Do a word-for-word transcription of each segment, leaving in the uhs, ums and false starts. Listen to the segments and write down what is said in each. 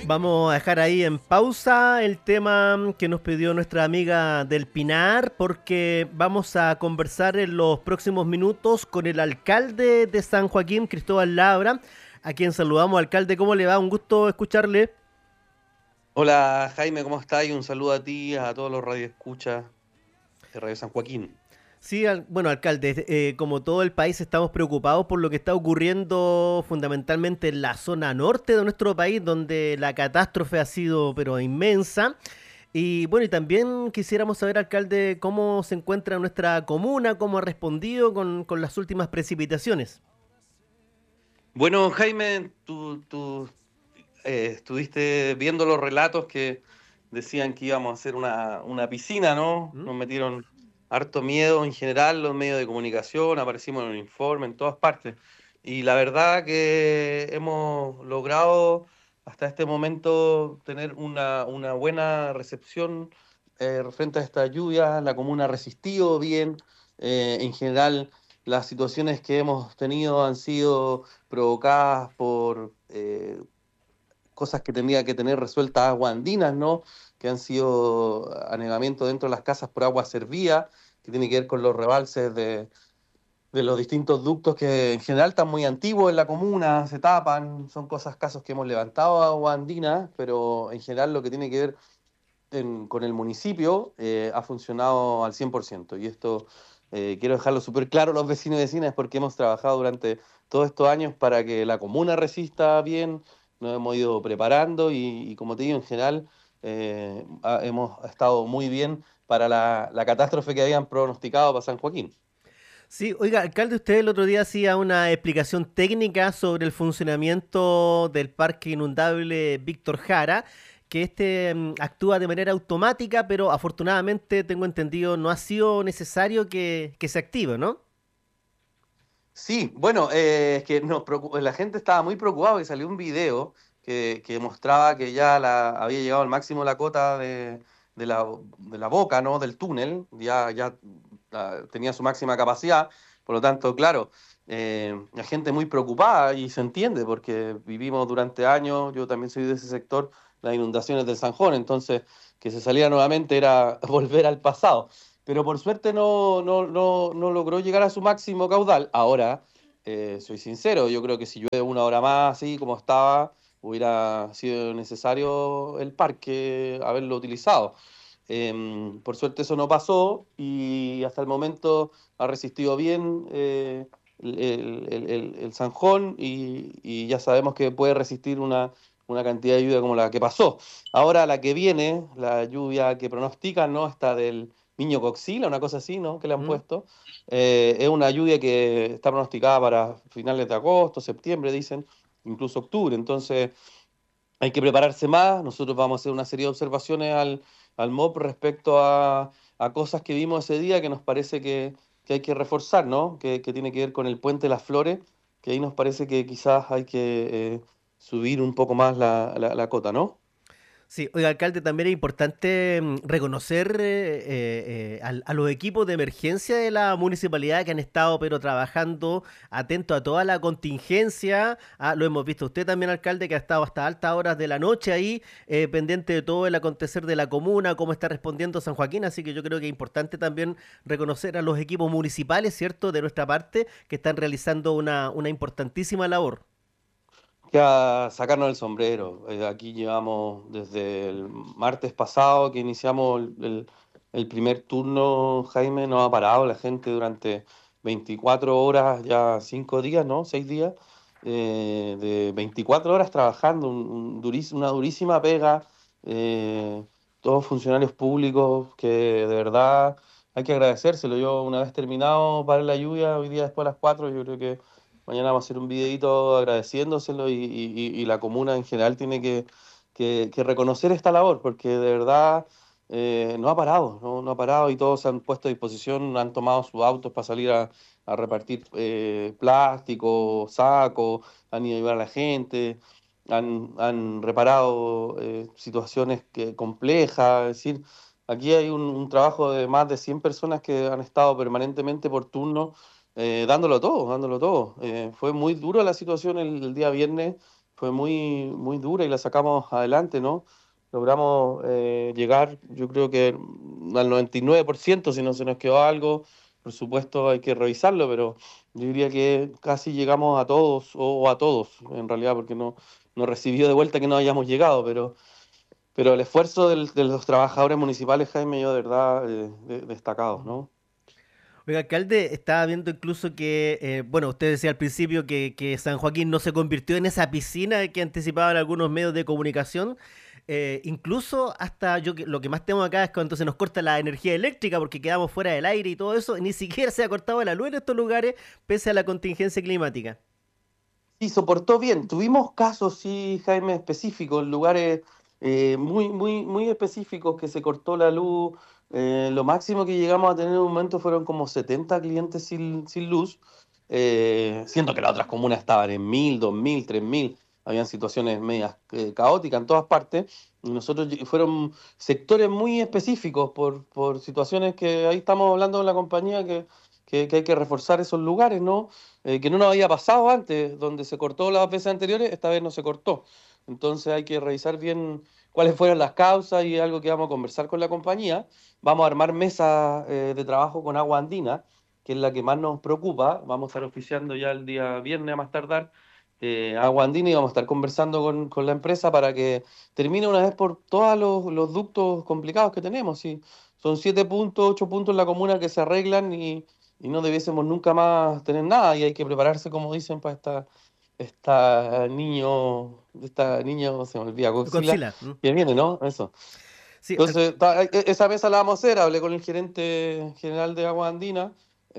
Vamos a dejar ahí en pausa el tema que nos pidió nuestra amiga del Pinar, porque vamos a conversar en los próximos minutos con el alcalde de San Joaquín, Cristóbal Labra, a quien saludamos. Alcalde, ¿cómo le va? Un gusto escucharle. Hola Jaime, ¿cómo estás? Y un saludo a ti, a todos los radioescuchas de Radio San Joaquín. Sí, al- bueno, alcalde, eh, como todo el país estamos preocupados por lo que está ocurriendo fundamentalmente en la zona norte de nuestro país, donde la catástrofe ha sido pero inmensa. Y bueno, y también quisiéramos saber, alcalde, cómo se encuentra nuestra comuna, cómo ha respondido con, con las últimas precipitaciones. Bueno, Jaime, tú, tú, eh, estuviste viendo los relatos que decían que íbamos a hacer una, una piscina, ¿no? ¿Mm? Nos metieron harto miedo en general los medios de comunicación, aparecimos en el informe, en todas partes. Y la verdad que hemos logrado hasta este momento tener una, una buena recepción eh, frente a esta lluvia. La comuna ha resistido bien. Eh, en general, las situaciones que hemos tenido han sido provocadas por eh, cosas que tendría que tener resueltas aguas andinas, ¿no? Que han sido anegamiento dentro de las casas por agua servida, que tiene que ver con los rebalses de, de los distintos ductos que en general están muy antiguos en la comuna, se tapan, son cosas, casos que hemos levantado agua andina, pero en general lo que tiene que ver en- con el municipio eh, ha funcionado al cien por ciento. Y esto eh, quiero dejarlo súper claro a los vecinos y vecinas porque hemos trabajado durante todos estos años para que la comuna resista bien, nos hemos ido preparando y, y como te digo, en general eh, ha- hemos estado muy bien para la, la catástrofe que habían pronosticado para San Joaquín. Sí, oiga, alcalde, usted el otro día hacía una explicación técnica sobre el funcionamiento del parque inundable Víctor Jara, que este mm, actúa de manera automática, pero afortunadamente tengo entendido no ha sido necesario que, que se active, ¿no? Sí, bueno, eh, es que nos preocu- la gente estaba muy preocupada porque salió un video que, que mostraba que ya la, había llegado al máximo la cota de, de la, de la boca, ¿no? Del túnel, ya, ya ah, tenía su máxima capacidad, por lo tanto, claro, eh, la gente muy preocupada y se entiende porque vivimos durante años, yo también soy de ese sector, las inundaciones del Sanjón, entonces que se salía nuevamente era volver al pasado, pero por suerte no, no, no, no logró llegar a su máximo caudal. Ahora, eh, soy sincero, yo creo que si llueve una hora más, así como estaba, hubiera sido necesario el parque haberlo utilizado. Em, por suerte eso no pasó y hasta el momento ha resistido bien eh, el, el- el- el Sanjón y, y ya sabemos que puede resistir una, una cantidad de lluvia como la que pasó. Ahora la que viene, la lluvia que pronostican, ¿no? Está del Niño Coxila, una cosa así, ¿no? Que le han ¿Mm? puesto. Eh, es una lluvia que está pronosticada para finales de agosto, septiembre, dicen, incluso octubre. Entonces hay que prepararse más. Nosotros vamos a hacer una serie de observaciones al, al M O P respecto a, a cosas que vimos ese día que nos parece que, que hay que reforzar, ¿no? Que, que tiene que ver con el Puente de las Flores, que ahí nos parece que quizás hay que eh, subir un poco más la, la, la cota, ¿no? Sí, oiga, alcalde, también es importante mm, reconocer eh, eh, eh, al- a, los equipos de emergencia de la municipalidad que han estado, pero trabajando atento a toda la contingencia. Ah, lo hemos visto usted también, alcalde, que ha estado hasta altas horas de la noche ahí, eh, pendiente de todo el acontecer de la comuna, cómo está respondiendo San Joaquín. Así que yo creo que es importante también reconocer a los equipos municipales, ¿cierto?, de nuestra parte, que están realizando una, una importantísima labor. Que a sacarnos el sombrero. Eh, aquí llevamos desde el martes pasado que iniciamos el, el- el primer turno, Jaime, no ha parado la gente durante veinticuatro horas, ya cinco días, ¿no? Seis días, eh, de veinticuatro horas trabajando, un, un duris- una durísima pega, eh, todos funcionarios públicos que de verdad hay que agradecérselo. Yo una vez terminado para la lluvia, hoy día después de las cuatro yo creo que mañana vamos a hacer un videito agradeciéndoselo y, y- y- y la comuna en general tiene que, que- que reconocer esta labor porque de verdad eh, no ha parado, ¿no? No ha parado y todos se han puesto a disposición, han tomado sus autos para salir a, a repartir eh, plástico, sacos, han ido a ayudar a la gente, han, han reparado eh, situaciones que, complejas, es decir, aquí hay un, un trabajo de más de cien personas que han estado permanentemente por turno eh, dándolo todo, dándolo todo. Eh, fue muy duro la situación el, el día viernes, fue muy, muy dura y la sacamos adelante, ¿no? Logramos eh, llegar, yo creo que al noventa y nueve por ciento, si no se nos quedó algo, por supuesto hay que revisarlo, pero yo diría que casi llegamos a todos, o a todos, en realidad, porque no, no recibió de vuelta que no hayamos llegado, pero, pero el esfuerzo del- de los trabajadores municipales, Jaime, yo de verdad eh, de- destacados, ¿no? Oiga, alcalde, estaba viendo incluso que, eh, bueno, usted decía al principio que, que San Joaquín no se convirtió en esa piscina que anticipaban algunos medios de comunicación. Eh, incluso hasta yo que, lo que más temo acá es cuando se nos corta la energía eléctrica porque quedamos fuera del aire y todo eso, ni siquiera se ha cortado la luz en estos lugares pese a la contingencia climática. Sí, soportó bien. Tuvimos casos, sí, Jaime, específicos, lugares eh, muy, muy, muy específicos que se cortó la luz. Eh, lo máximo que llegamos a tener en un momento fueron como setenta clientes sin, sin luz, eh, siendo que las otras comunas estaban en mil, dos mil, tres mil. Habían situaciones medias eh, caóticas en todas partes. Y nosotros lle- fueron sectores muy específicos por, por situaciones que ahí estamos hablando de la compañía que, que, que hay que reforzar esos lugares, ¿no? Eh, que no nos había pasado antes, donde se cortó las veces anteriores, esta vez no se cortó. Entonces hay que revisar bien cuáles fueron las causas y algo que vamos a conversar con la compañía. Vamos a armar mesas eh, de trabajo con agua andina, que es la que más nos preocupa. Vamos a estar oficiando ya el día viernes a más tardar eh, agua andina y vamos a estar conversando con, con la empresa para que termine una vez por todos los, los ductos complicados que tenemos. Sí. Son siete puntos, ocho puntos en la comuna que se arreglan y y no debiésemos nunca más tener nada y hay que prepararse, como dicen, para esta, esta niño, esta niño, se me olvida, Godzilla, Godzilla. ¿Mm? que viene, ¿no? Eso. Sí, al- Entonces, ta- e- esa mesa la vamos a hacer, hablé con el gerente general de Agua Andina,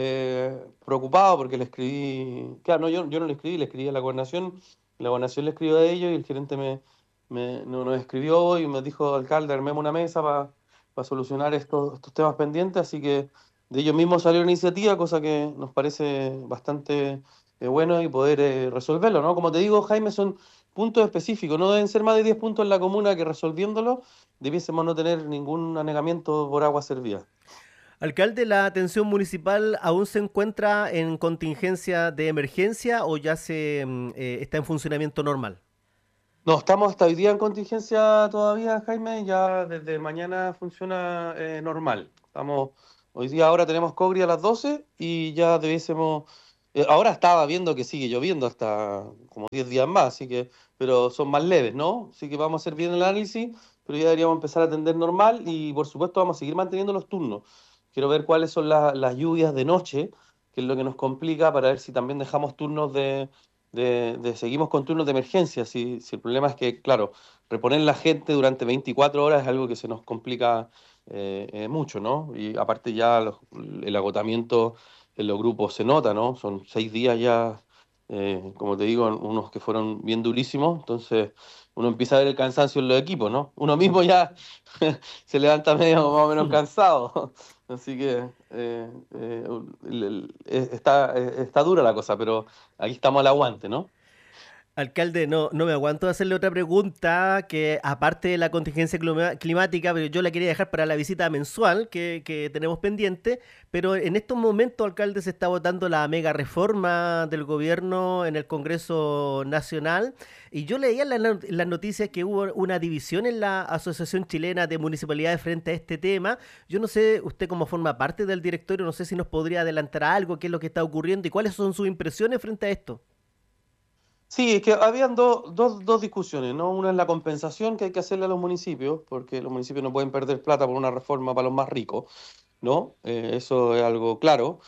eh, preocupado porque le escribí, claro, no, yo, yo no le escribí, le escribí a la gobernación, la gobernación le escribió a ellos y el gerente me, me no- nos escribió y me dijo, alcalde, armemos una mesa para solucionar estos, estos temas pendientes, así que de ellos mismos salió una iniciativa, cosa que nos parece bastante eh, bueno y poder eh, resolverlo, ¿no? Como te digo, Jaime, son puntos específicos, no deben ser más de diez puntos en la comuna que resolviéndolo debiésemos no tener ningún anegamiento por agua servida. Alcalde, ¿la atención municipal aún se encuentra en contingencia de emergencia o ya se mm, eh, está en funcionamiento normal? No, estamos hasta hoy día en contingencia todavía, Jaime, ya desde mañana funciona eh, normal. Estamos, hoy día ahora tenemos Cogri a las doce y ya debiésemos, eh, ahora estaba viendo que sigue lloviendo hasta como diez días más, así que, pero son más leves, ¿no? Así que vamos a hacer bien el análisis, pero ya deberíamos empezar a atender normal y por supuesto vamos a seguir manteniendo los turnos. Quiero ver cuáles son la- las lluvias de noche, que es lo que nos complica para ver si también dejamos turnos de de, de seguimos con turnos de emergencia. Si, si el problema es que, claro, reponer la gente durante veinticuatro horas es algo que se nos complica eh, eh, mucho, ¿no? Y aparte ya los- el agotamiento en los grupos se nota, ¿no? Son seis días ya, eh, como te digo, unos que fueron bien durísimos, entonces uno empieza a ver el cansancio en los equipos, ¿no? Uno mismo ya se levanta medio más o menos cansado. Así que eh, eh, el- el- eh, está, eh, está dura la cosa, pero ahí estamos al aguante, ¿no? Alcalde, no, no me aguanto de hacerle otra pregunta que aparte de la contingencia clima- climática, pero yo la quería dejar para la visita mensual que, que tenemos pendiente, pero en estos momentos, alcalde, se está votando la mega reforma del gobierno en el Congreso Nacional y yo leía en, la no- en las noticias que hubo una división en la Asociación Chilena de Municipalidades frente a este tema. Yo no sé, usted como forma parte del directorio, no sé si nos podría adelantar algo, qué es lo que está ocurriendo y cuáles son sus impresiones frente a esto. Sí, es que habían do- dos, dos discusiones, ¿no? Una es la compensación que hay que hacerle a los municipios, porque los municipios no pueden perder plata por una reforma para los más ricos, ¿no? Eh, eso es algo claro.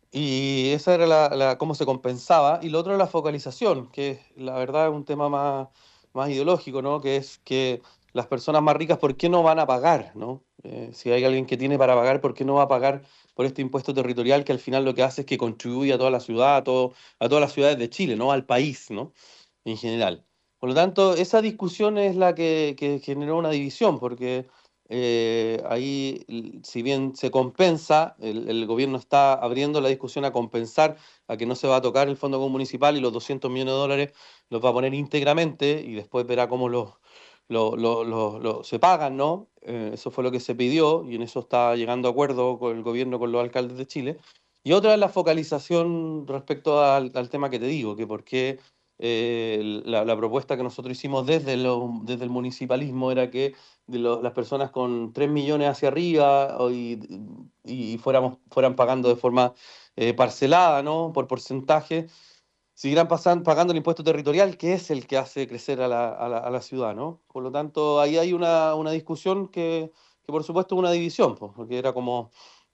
Y esa era la, la- cómo se compensaba. Y lo otro es la focalización, que la verdad es un tema más, más ideológico, ¿no? Que es que las personas más ricas, ¿por qué no van a pagar, ¿no? Eh, si hay alguien que tiene para pagar, ¿por qué no va a pagar por este impuesto territorial que al final lo que hace es que contribuye a toda la ciudad, a, todo, a todas las ciudades de Chile, ¿no? Al país, ¿no? En general. Por lo tanto, esa discusión es la que, que generó una división, porque eh, ahí, l- si bien se compensa, el, el gobierno está abriendo la discusión a compensar, a que no se va a tocar el Fondo Común Municipal y los doscientos millones de dólares los va a poner íntegramente y después verá cómo los lo, lo- lo- lo- se pagan, ¿no? Eh, eso fue lo que se pidió y en eso está llegando a acuerdo con el gobierno, con los alcaldes de Chile. Y otra es la focalización respecto al, al tema que te digo, que por qué eh, la, la propuesta que nosotros hicimos desde, lo, desde el municipalismo era que de lo- las personas con tres millones hacia arriba o y, y fuéramos, fueran pagando de forma eh, parcelada, ¿no? Por porcentaje, seguirán pasan- pagando el impuesto territorial, que es el que hace crecer a la, a la, a la ciudad, ¿no? Por lo tanto, ahí hay una, una discusión que, que, por supuesto, es una división, pues, porque era como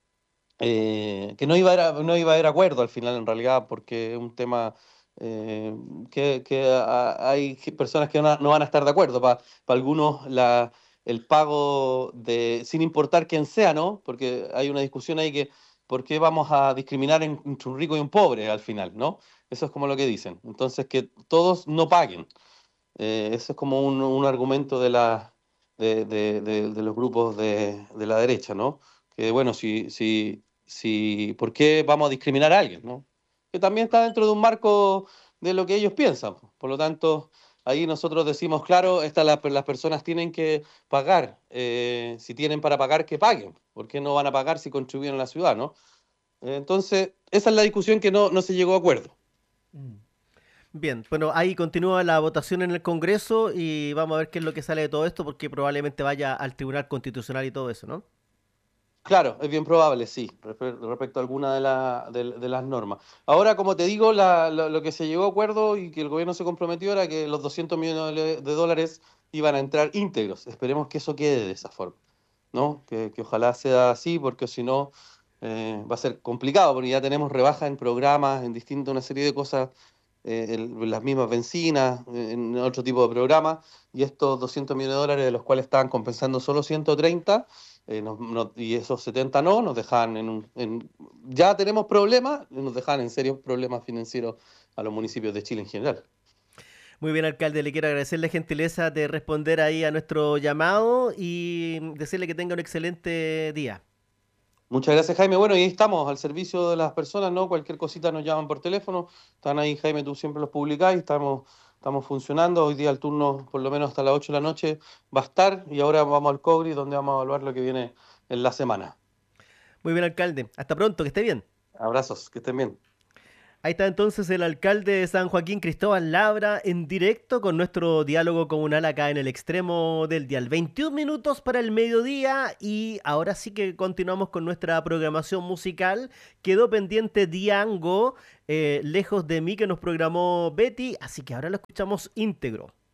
eh, que no iba, a haber, no iba a haber acuerdo al final, en realidad, porque es un tema eh, que, que a- hay personas que no, no van a estar de acuerdo. Para algunos, la, el pago de, sin importar quién sea, ¿no? Porque hay una discusión ahí que, ¿por qué vamos a discriminar en- entre un rico y un pobre al final, ¿no? Eso es como lo que dicen. Entonces, que todos no paguen. Eh, eso es como un, un argumento de, la, de, de- de- de los grupos de, de la derecha, ¿no? Que bueno, si, si, si, ¿por qué vamos a discriminar a alguien, ¿no? Que también está dentro de un marco de lo que ellos piensan. Por lo tanto, ahí nosotros decimos, claro, estas las, las personas tienen que pagar. Eh, si tienen para pagar, que paguen. ¿Por qué no van a pagar si contribuyen a la ciudad, ¿no? Eh, entonces, esa es la discusión que no, no se llegó a acuerdo. Mm. Bien, bueno, ahí continúa la votación en el Congreso y vamos a ver qué es lo que sale de todo esto, porque probablemente vaya al Tribunal Constitucional y todo eso, ¿no? Claro, es bien probable, sí, respe- respecto a alguna de, la- de- de las normas. Ahora, como te digo, la- lo, lo que se llegó a acuerdo y que el gobierno se comprometió era que los doscientos millones de de dólares iban a entrar íntegros. Esperemos que eso quede de esa forma, ¿no? Que, que ojalá sea así, porque si no, eh, va a ser complicado, porque ya tenemos rebajas en programas, en distintas, una serie de cosas, eh, en las mismas bencinas, en otro tipo de programas, y estos doscientos millones de dólares, de los cuales estaban compensando solo ciento treinta, eh, nos- nos- y esos setenta no, nos dejan en un... en- ya tenemos problemas, nos dejan en serios problemas financieros a los municipios de Chile en general. Muy bien, alcalde, le quiero agradecer la gentileza de responder ahí a nuestro llamado y decirle que tenga un excelente día. Muchas gracias, Jaime. Bueno, y ahí estamos, al servicio de las personas, ¿no? Cualquier cosita nos llaman por teléfono. Están ahí, Jaime, tú siempre los publicáis. Estamos, estamos funcionando. Hoy día el turno, por lo menos hasta las ocho de la noche, va a estar. Y ahora vamos al Cobri, donde vamos a evaluar lo que viene en la semana. Muy bien, alcalde. Hasta pronto, que esté bien. Abrazos, que estén bien. Ahí está entonces el alcalde de San Joaquín, Cristóbal Labra, en directo con nuestro diálogo comunal acá en el extremo del dial. veintiún minutos para el mediodía y ahora sí que continuamos con nuestra programación musical. Quedó pendiente Diango, eh, lejos de mí, que nos programó Betty, así que ahora lo escuchamos íntegro.